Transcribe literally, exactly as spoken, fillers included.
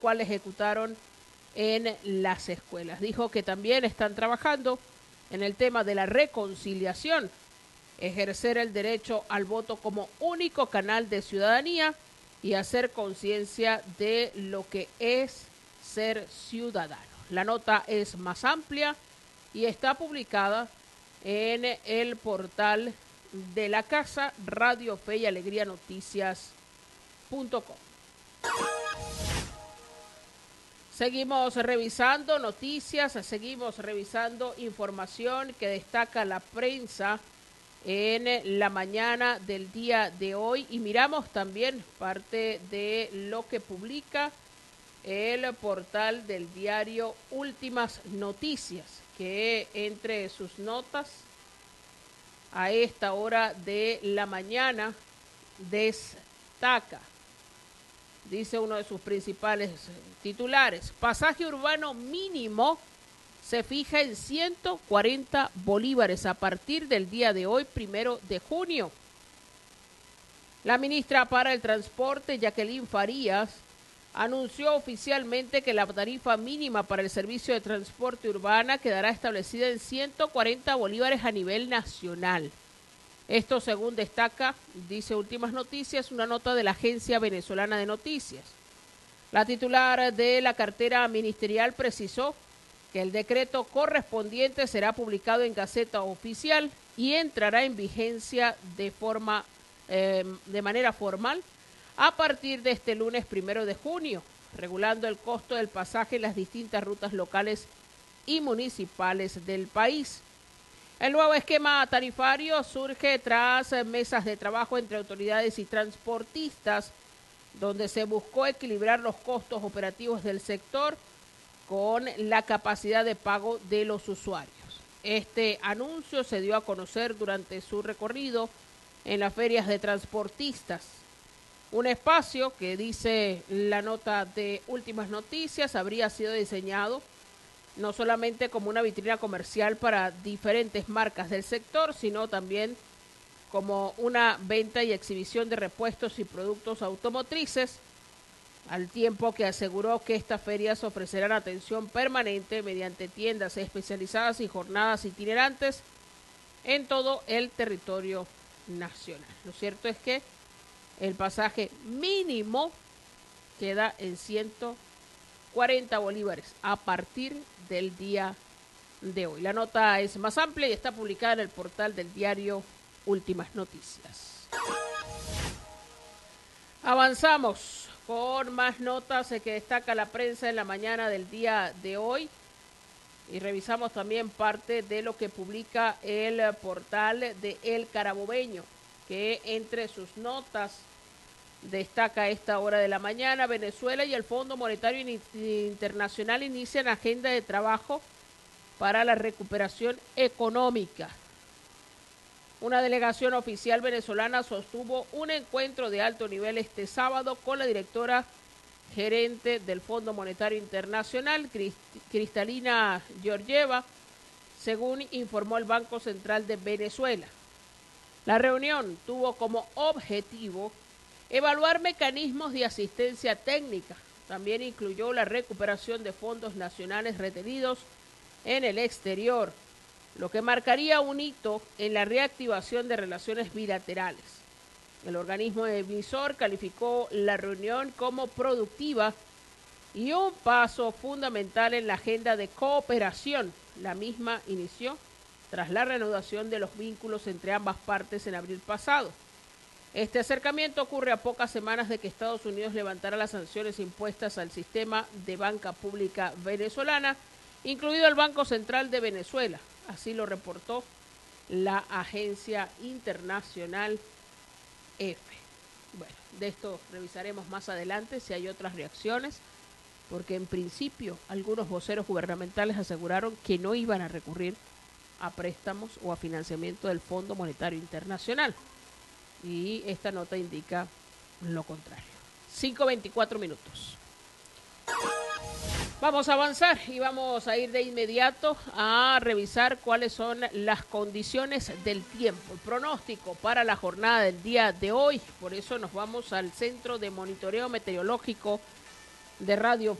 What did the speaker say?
cual ejecutaron en las escuelas. Dijo que también están trabajando en el tema de la reconciliación, ejercer el derecho al voto como único canal de ciudadanía y hacer conciencia de lo que es ser ciudadano. La nota es más amplia y está publicada en el portal de la casa, Radio Fe y Alegría Noticias punto com. Seguimos revisando noticias, seguimos revisando información que destaca la prensa en la mañana del día de hoy y miramos también parte de lo que publica el portal del diario Últimas Noticias, que entre sus notas a esta hora de la mañana destaca, dice uno de sus principales titulares: pasaje urbano mínimo se fija en ciento cuarenta bolívares a partir del día de hoy, primero de junio. La ministra para el Transporte, Jacqueline Farías, anunció oficialmente que la tarifa mínima para el servicio de transporte urbana quedará establecida en ciento cuarenta bolívares a nivel nacional. Esto, según destaca, dice Últimas Noticias, una nota de la Agencia Venezolana de Noticias. La titular de la cartera ministerial precisó que el decreto correspondiente será publicado en Gaceta Oficial y entrará en vigencia de forma eh, de manera formal a partir de este lunes primero de junio, regulando el costo del pasaje en las distintas rutas locales y municipales del país. El nuevo esquema tarifario surge tras mesas de trabajo entre autoridades y transportistas, donde se buscó equilibrar los costos operativos del sector con la capacidad de pago de los usuarios. Este anuncio se dio a conocer durante su recorrido en las ferias de transportistas. Un espacio que, dice la nota de Últimas Noticias, habría sido diseñado no solamente como una vitrina comercial para diferentes marcas del sector, sino también como una venta y exhibición de repuestos y productos automotrices, al tiempo que aseguró que estas ferias ofrecerán atención permanente mediante tiendas especializadas y jornadas itinerantes en todo el territorio nacional. Lo cierto es que el pasaje mínimo queda en ciento cuarenta bolívares a partir del día de hoy. La nota es más amplia y está publicada en el portal del diario Últimas Noticias. Avanzamos con más notas que destaca la prensa en la mañana del día de hoy y revisamos también parte de lo que publica el portal de El Carabobeño, que entre sus notas destaca a esta hora de la mañana: Venezuela y el Fondo Monetario Internacional inician agenda de trabajo para la recuperación económica. Una delegación oficial venezolana sostuvo un encuentro de alto nivel este sábado con la directora gerente del Fondo Monetario Internacional, Cristalina Georgieva, según informó el Banco Central de Venezuela. La reunión tuvo como objetivo evaluar mecanismos de asistencia técnica. También incluyó la recuperación de fondos nacionales retenidos en el exterior, lo que marcaría un hito en la reactivación de relaciones bilaterales. El organismo emisor calificó la reunión como productiva y un paso fundamental en la agenda de cooperación. La misma inició tras la reanudación de los vínculos entre ambas partes en abril pasado. Este acercamiento ocurre a pocas semanas de que Estados Unidos levantara las sanciones impuestas al sistema de banca pública venezolana, incluido el Banco Central de Venezuela. Así lo reportó la agencia internacional E F E. Bueno, de esto revisaremos más adelante si hay otras reacciones, porque en principio algunos voceros gubernamentales aseguraron que no iban a recurrir a préstamos o a financiamiento del Fondo Monetario Internacional. Y esta nota indica lo contrario. cinco veinticuatro minutos. Vamos a avanzar y vamos a ir de inmediato a revisar cuáles son las condiciones del tiempo, el pronóstico para la jornada del día de hoy. Por eso nos vamos al Centro de Monitoreo Meteorológico de Radio